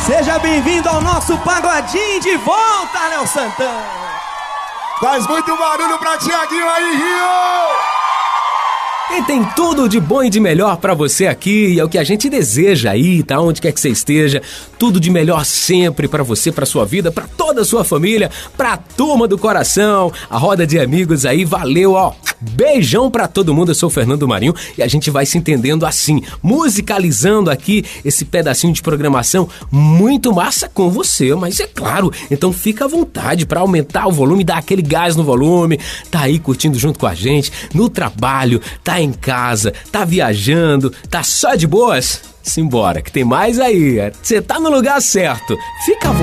Seja bem-vindo ao nosso pagodinho de volta, Léo Santana. Faz muito barulho pra Thiaguinho aí, Rio! E tem tudo de bom e de melhor pra você aqui, e é o que a gente deseja aí, tá? Onde quer que você esteja, tudo de melhor sempre pra você, pra sua vida, pra toda a sua família, pra turma do coração, a roda de amigos aí, valeu, ó! Beijão pra todo mundo, eu sou o Fernando Marinho e a gente vai se entendendo assim, musicalizando aqui esse pedacinho de programação muito massa com você, mas é claro, então fica à vontade pra aumentar o volume, dar aquele gás no volume, tá aí curtindo junto com a gente, no trabalho, tá em casa, tá viajando, tá só de boas? Simbora, que tem mais aí, você tá no lugar certo, fica à vontade.